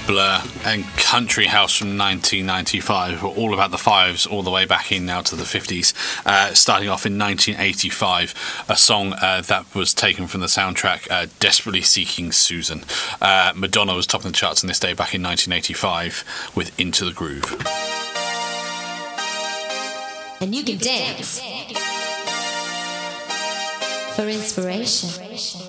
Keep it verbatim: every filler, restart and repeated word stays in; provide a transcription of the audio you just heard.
Blur and Country House from nineteen ninety-five. We're all about the fives, all the way back in now to the fifties. Uh, starting off in nineteen eighty-five, a song uh, that was taken from the soundtrack uh, Desperately Seeking Susan. Uh, Madonna was top of the charts on this day back in nineteen eighty-five with Into the Groove. And you can dance for inspiration.